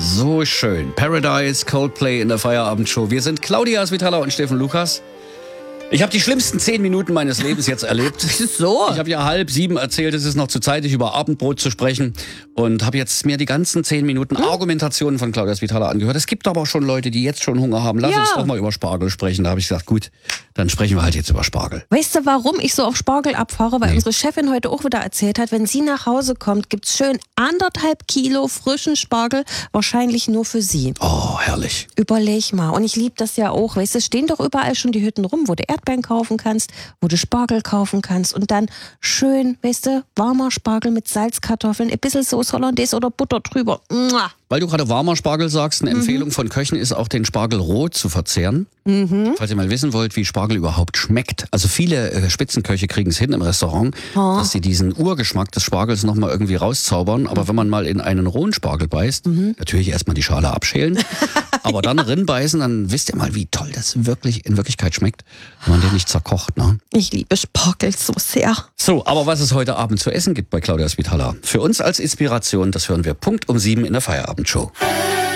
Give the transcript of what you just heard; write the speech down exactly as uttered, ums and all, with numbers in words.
So schön. Paradise, Coldplay in der Feierabendshow. Wir sind Claudia Svitala und Steffen Lukas. Ich habe die schlimmsten zehn Minuten meines Lebens jetzt erlebt. So. Ich habe ja halb sieben erzählt, es ist noch zu zeitig, über Abendbrot zu sprechen. Und habe jetzt mir die ganzen zehn Minuten hm? Argumentationen von Claudia Svitala angehört. Es gibt aber auch schon Leute, die jetzt schon Hunger haben. Lass ja. uns doch mal über Spargel sprechen. Da habe ich gesagt, gut, dann sprechen wir halt jetzt über Spargel. Weißt du, warum ich so auf Spargel abfahre? Weil nee. unsere Chefin heute auch wieder erzählt hat, wenn sie nach Hause kommt, gibt's schön anderthalb Kilo frischen Spargel, wahrscheinlich nur für sie. Oh, herrlich. Überleg mal. Und ich liebe das ja auch. Weißt du, es stehen doch überall schon die Hütten rum, wo du Erdbeeren kaufen kannst, wo du Spargel kaufen kannst. Und dann schön, weißt du, warmer Spargel mit Salzkartoffeln, ein bisschen Sauce Hollandaise oder Butter drüber. Mua. Weil du gerade warmer Spargel sagst, eine mhm. Empfehlung von Köchen ist auch, den Spargel roh zu verzehren. Mhm. Falls ihr mal wissen wollt, wie Spargel überhaupt schmeckt. Also viele äh, Spitzenköche kriegen es hin im Restaurant, oh. dass sie diesen Urgeschmack des Spargels nochmal irgendwie rauszaubern. Aber wenn man mal in einen rohen Spargel beißt, mhm. natürlich erstmal die Schale abschälen, aber dann rinbeißen, dann wisst ihr mal, wie toll das wirklich in Wirklichkeit schmeckt, wenn man den nicht zerkocht. Ne? Ich liebe Spargel so sehr. So, aber was es heute Abend zu essen gibt bei Claudia Svitala, für uns als Inspiration, das hören wir Punkt um sieben in der Feierabendshow.